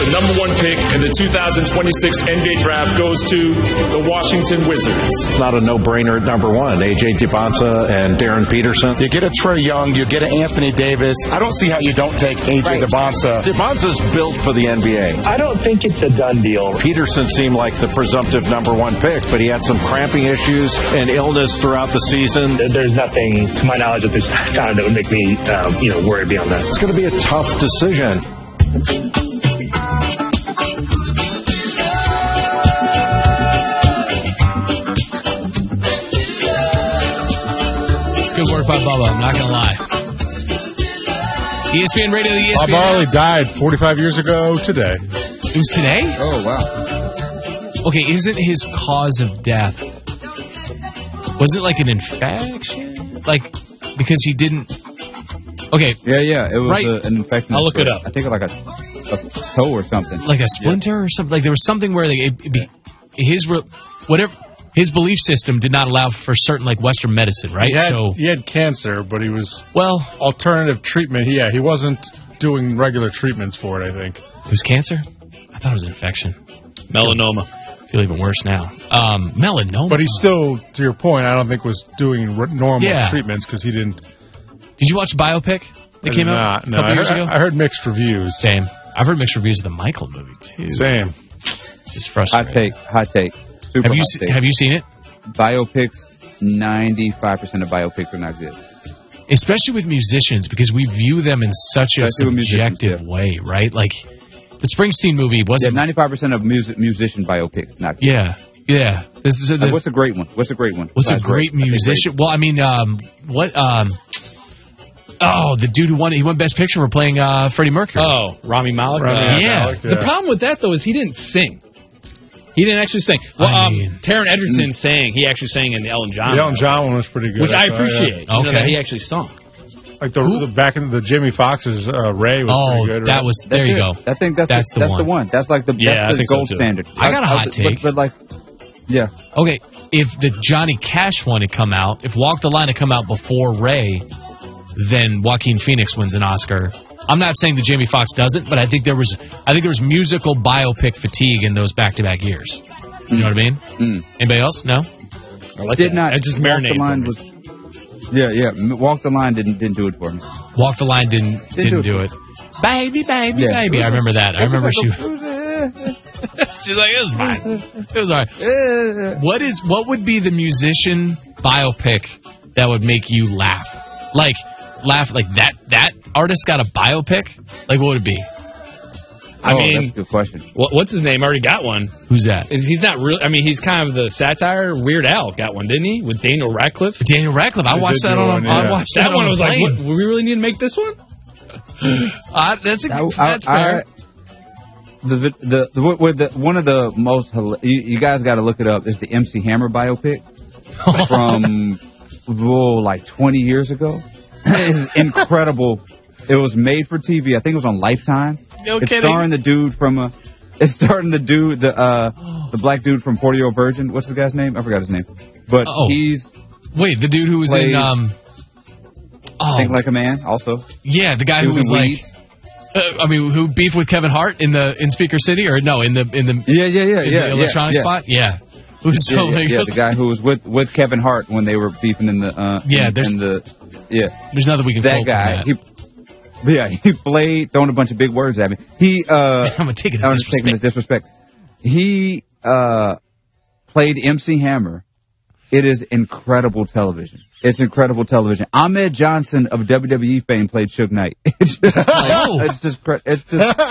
the number one pick in the 2026 NBA draft goes to the Washington Wizards. It's not a no-brainer at number one. A.J. Debonsa and Darren Peterson. You get a Trae Young, you get an Anthony Davis. I don't see how you don't take A.J. Debonsa. Debonsa's built for the NBA. I don't think it's a done deal. Peterson seemed like the presumptive number one pick, but he had some cramping issues and illness throughout the season. There's nothing, to my knowledge, at this time that would make me, worried beyond that. It's going to be a tough decision. It's good work by Bubba, I'm not going to lie. ESPN Radio, the ESPN. Bob Marley died 45 years ago today. It was today? Oh, wow. Okay, isn't his cause of death, was it like an infection? Like, because he didn't... Okay. Yeah, it was right. An infection. I'll look it up. I think like a toe or something. Like a splinter or something? Like there was something where his belief system did not allow for certain like Western medicine, right? He had cancer, but he was... Well... Alternative treatment. Yeah, he wasn't doing regular treatments for it, I think. It was cancer? I thought it was an infection. Melanoma. I feel even worse now. Melanoma. But he still, to your point, I don't think was doing normal treatments because he didn't... Did you watch Biopic that came out a couple years ago? I heard mixed reviews. Same. I've heard mixed reviews of the Michael movie, too. Same. Just frustrating. Hot take. Super hot take. Have you seen it? Biopics, 95% of biopics are not good. Especially with musicians, because we view them in such a subjective way, right? Like, the Springsteen movie wasn't... Yeah, 95% of musician biopics, not good. Yeah. What's a great one? What's a great musician? Well, I mean, the dude who won Best Picture for playing Freddie Mercury. Oh, Rami Malek? Malek, The problem with that, though, is he didn't sing. He didn't actually sing. Well, Taron Egerton sang. He actually sang in the Elton John. The Elton John one was pretty good. Which I appreciate. Yeah. That he actually sung. Like the back in the Jamie Foxx's Ray was pretty good. That was, there you go. I think that's the one. That's like the gold standard. I got a hot take. But like, yeah. Okay, if the Johnny Cash one had come out, if Walk the Line had come out before Ray, then Joaquin Phoenix wins an Oscar. I'm not saying that Jamie Foxx doesn't, but I think there was musical biopic fatigue in those back-to-back years. You know what I mean? Anybody else? No? I did not. It just marinated. Walk the Line didn't do it for me. Walk the Line didn't do it. Baby. I remember that. I remember she she's like, it was fine. It was all right. What would be the musician biopic that would make you laugh? Like that artist got a biopic? Like, what would it be? I mean, that's a good question. What's his name? Already got one. Who's that? He's not really. I mean, he's kind of the satire. Weird Al got one, didn't he? With Daniel Radcliffe. I watched that on. I watched that one. I was like, what, we really need to make this one. That's fair. One of the most you guys got to look it up is the MC Hammer biopic from like 20 years ago. It's incredible. It was made for TV. I think it was on Lifetime. No it's kidding. starring the dude from It's starting the black dude from 40-Year-Old Virgin. What's the guy's name? I forgot his name. But he's the dude who was in Think Like a Man. Also, yeah, the guy who was like. Who beefed with Kevin Hart in Speaker City or no in the the electronic spot? Yeah. The guy who was with Kevin Hart when they were beefing in the There's nothing we can. That guy. He played throwing a bunch of big words at me. I'm gonna take it as disrespect. He played MC Hammer. It is incredible television. It's incredible television. Ahmed Johnson of WWE fame played Suge Knight. It's just